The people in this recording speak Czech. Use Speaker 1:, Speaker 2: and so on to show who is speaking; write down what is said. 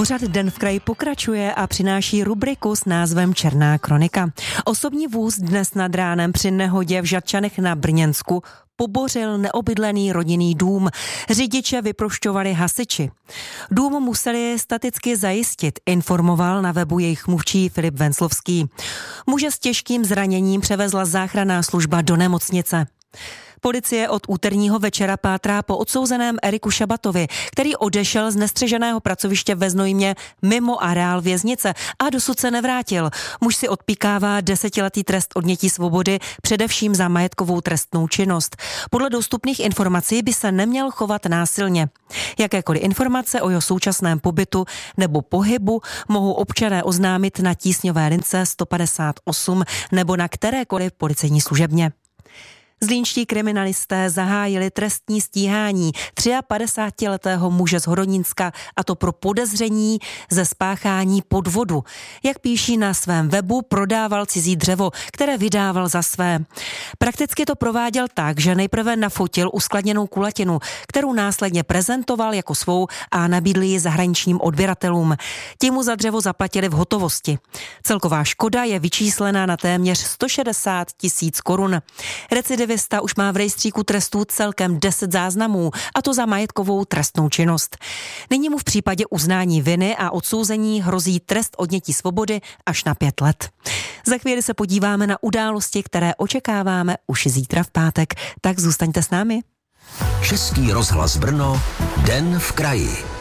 Speaker 1: Pořad Den v kraji pokračuje a přináší rubriku s názvem Černá kronika. Osobní vůz dnes nad ránem při nehodě v Žatčanech na Brněnsku pobořil neobydlený rodinný dům. Řidiče vyprošťovali hasiči. Dům museli staticky zajistit, informoval na webu jejich mluvčí Filip Venclovský. Muže s těžkým zraněním převezla záchranná služba do nemocnice. Policie od úterního večera pátrá po odsouzeném Eriku Šabatovi, který odešel z nestřeženého pracoviště ve Znojmě mimo areál věznice a dosud se nevrátil. Muž si odpíkává 10letý trest odnětí svobody, především za majetkovou trestnou činnost. Podle dostupných informací by se neměl chovat násilně. Jakékoliv informace o jeho současném pobytu nebo pohybu mohou občané oznámit na tísňové lince 158 nebo na kterékoliv policejní služebně. Zlínští kriminalisté zahájili trestní stíhání 53letého muže z Horonínska, a to pro podezření ze spáchání podvodu. Jak píší na svém webu, prodával cizí dřevo, které vydával za své. Prakticky to prováděl tak, že nejprve nafotil uskladněnou kulatinu, kterou následně prezentoval jako svou a nabídl ji zahraničním odběratelům. Ti mu za dřevo zaplatili v hotovosti. Celková škoda je vyčíslená na téměř 160 000 korun. Recidivista už má v rejstříku trestů celkem 10 záznamů, a to za majetkovou trestnou činnost. Nyní mu v případě uznání viny a odsouzení hrozí trest odnětí svobody až na 5 let. Za chvíli se podíváme na události, které očekáváme už zítra v pátek, tak zůstaňte s námi.
Speaker 2: Český rozhlas Brno, Den v kraji.